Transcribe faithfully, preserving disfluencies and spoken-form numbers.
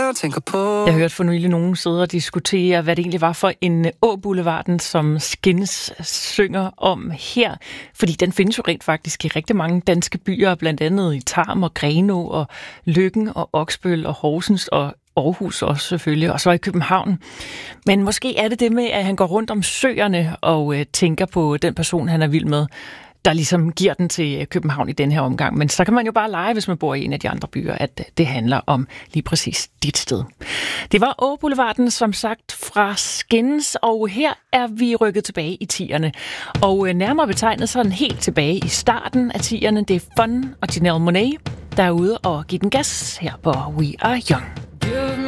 jeg tænker på. Jeg hørte for nylig nogen sidde og diskutere, hvad det egentlig var for en Å-boulevarden, som Skins synger om her. Fordi den findes jo rent faktisk i rigtig mange danske byer, blandt andet i Tarm og Grenaa og Løkken og Oksbøl og Horsens og Aarhus også selvfølgelig, og så i København. Men måske er det det med, at han går rundt om søerne og øh, tænker på den person, han er vild med, der ligesom giver den til København i den her omgang. Men så kan man jo bare lege, hvis man bor i en af de andre byer, at det handler om lige præcis dit sted. Det var Å-boulevarden, som sagt, fra Skins, og her er vi rykket tilbage i tierne. Og nærmere betegnet sådan helt tilbage i starten af tierne, det er Fun og Janelle Monáe, der er ude og give den gas her på We Are Young.